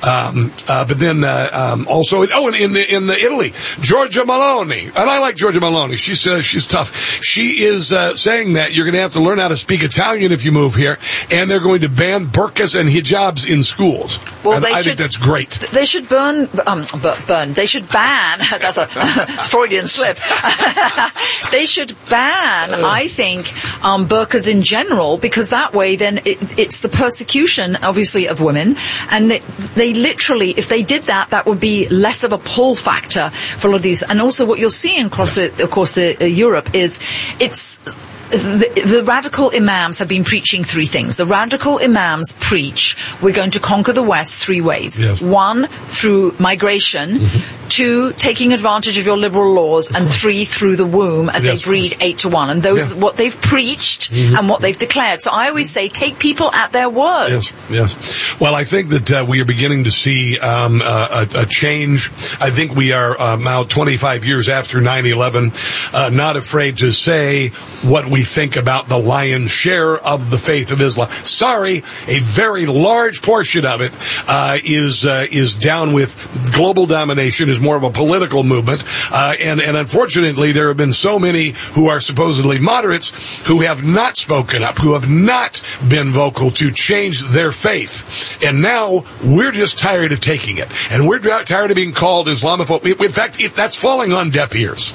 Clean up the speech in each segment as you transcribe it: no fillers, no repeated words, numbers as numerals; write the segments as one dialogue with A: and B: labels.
A: But then also in the Italy, Giorgia Meloni, and I like Giorgia Meloni. She's tough. She is saying that you're going to have to learn how to speak Italian if you move here, and they're going to ban burqas and hijabs in schools. Well, I think that's great.
B: They should burn. They should ban. That's a Freudian slip. They should ban, I think, burqas in general, because that way then it's the persecution, obviously, of women, and they literally, if they did that, that would be less of a pull factor for a lot of these. And also what you're seeing across, of course, Europe is the radical imams have been preaching three things. The radical imams preach, we're going to conquer the West three ways. Yes. One, through migration. Mm-hmm. Two, taking advantage of your liberal laws, and three, through the womb, as they breed 8-to-1. And those are what they've preached and what they've declared. So I always say, take people at their word.
A: Yes. Well, I think that we are beginning to see a change. I think we are now 25 years after 9/11, not afraid to say what we think about the lion's share of the faith of Islam. Sorry, a very large portion of it is down with global domination, is more of a political movement, and unfortunately there have been so many who are supposedly moderates who have not spoken up, who have not been vocal to change their faith, and now we're just tired of taking it, and we're tired of being called Islamophobe. In fact, that's falling on deaf ears.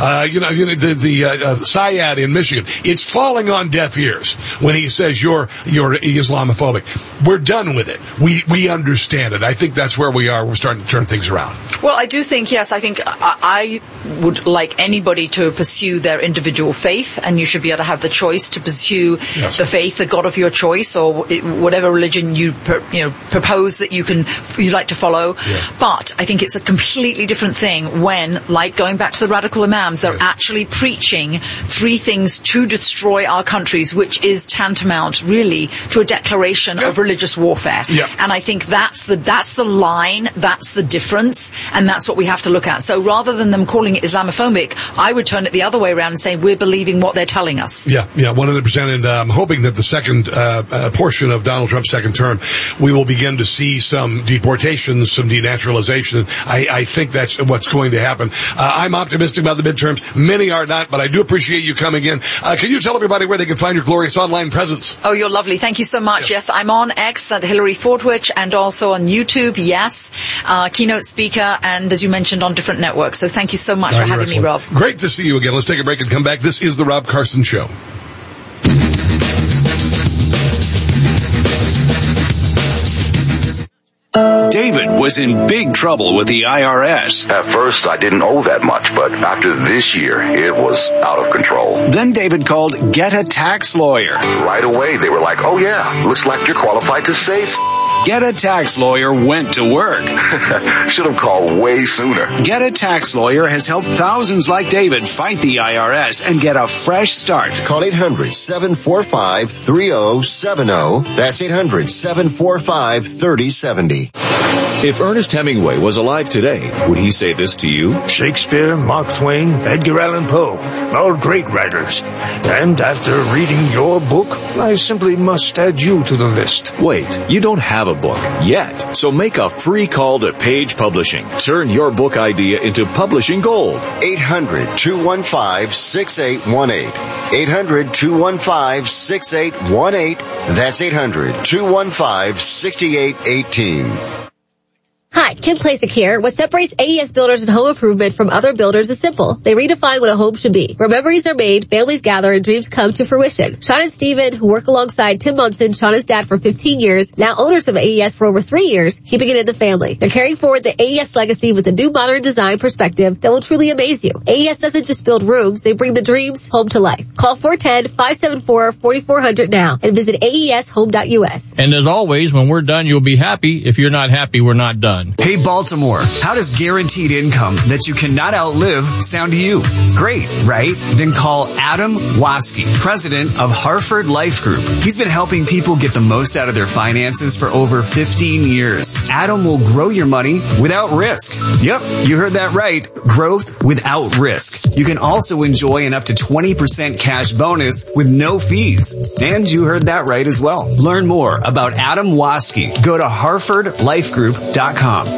A: The Syed in Michigan, it's falling on deaf ears when he says you're Islamophobic. We're done with it. We understand it. I think that's where we are. We're starting to turn things around.
B: Well, I do think, yes, I think I would like anybody to pursue their individual faith, and you should be able to have the choice to pursue the faith, the God of your choice, or whatever religion you propose that you like to follow. Yes. But I think it's a completely different thing when, like going back to the radical imams, they're actually preaching three things to destroy our countries, which is tantamount, really, to a declaration of religious warfare. Yeah. And I think that's the line, that's the difference, and that's what we have to look at. So rather than them calling it Islamophobic, I would turn it the other way around and say we're believing what they're telling us. Yeah, 100%. And I'm hoping that the second portion of Donald Trump's second term, we will begin to see some deportations, some denaturalization. I think that's what's going to happen. I'm optimistic about the midterms. Many are not, but I do appreciate you coming in. Can you tell everybody where they can find your glorious online presence? Oh, you're lovely. Thank you so much. Yes, I'm on X at Hillary Fortwich, and also on YouTube, keynote speaker, and as you mentioned, on different networks. So thank you so much for having me, Rob.
A: Great to see you again. Let's take a break and come back. This is The Rob Carson Show.
C: David was in big trouble with the IRS.
D: At first, I didn't owe that much, but after this year, it was out of control.
C: Then David called Get a Tax Lawyer.
D: Right away, they were like, oh yeah, looks like you're qualified to save.
C: Get a Tax Lawyer went to work.
D: Should have called way sooner.
C: Get a Tax Lawyer has helped thousands like David fight the IRS and get a fresh start.
E: Call 800-745-3070. That's 800-745-3070.
F: If Ernest Hemingway was alive today, would he say this to you?
G: Shakespeare, Mark Twain, Edgar Allan Poe, all great writers. And after reading your book, I simply must add you to the list.
F: Wait, you don't have a book yet, so make a free call to Page Publishing. Turn your book idea into publishing gold.
E: 800-215-6818. 800-215-6818. That's 800-215-6818.
H: Hi, Kim Klacik here. What separates AES Builders and Home Improvement from other builders is simple. They redefine what a home should be. Where memories are made, families gather, and dreams come to fruition. Sean and Steven, who work alongside Tim Munson, Shauna's dad, for 15 years, now owners of AES for over 3 years, keeping it in the family. They're carrying forward the AES legacy with a new modern design perspective that will truly amaze you. AES doesn't just build rooms, they bring the dreams home to life. Call 410-574-4400 now and visit AEShome.us.
I: And as always, when we're done, you'll be happy. If you're not happy, we're not done. Hey Baltimore, how does guaranteed income that you cannot outlive sound to you? Great, right? Then call Adam Waske, president of Hartford Life Group. He's been helping people get the most out of their finances for over 15 years. Adam will grow your money without risk. Yep, you heard that right. Growth without risk. You can also enjoy an up to 20% cash bonus with no fees. And you heard that right as well. Learn more about Adam Waske. Go to HartfordLifeGroup.com.